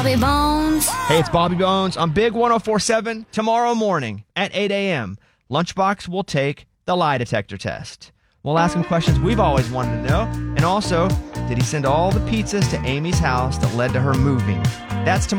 Bobby Bones. Hey, it's Bobby Bones on Big 104.7. Tomorrow morning at 8 a.m., Lunchbox will take the lie detector test. We'll ask him questions we've always wanted to know. And also, did he send all the pizzas to Amy's house that led to her moving? That's tomorrow.